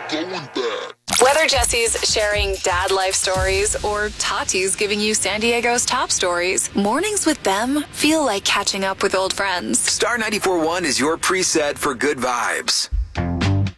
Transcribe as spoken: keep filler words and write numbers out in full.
going bad. Whether Jesse's sharing dad life stories or Tati's giving you San Diego's top stories, mornings with them feel like catching up with old friends. Star ninety-four point one is your preset for good vibes.